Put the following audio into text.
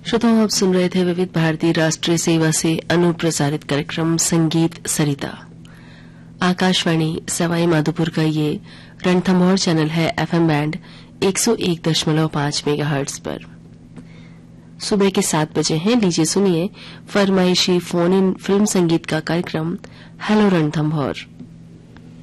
श्रोताओं, आप सुन रहे थे विविध भारती राष्ट्रीय सेवा से अनुप्रसारित कार्यक्रम संगीत सरिता। आकाशवाणी सवाई माधोपुर का ये रणथंभौर चैनल है एफएम बैंड 101.5 मेगाहर्ट्ज पर। सुबह के 7 बजे हैं। लीजिए सुनिए फरमाइशी फोन इन फिल्म संगीत का कार्यक्रम हेलो रणथंभौर।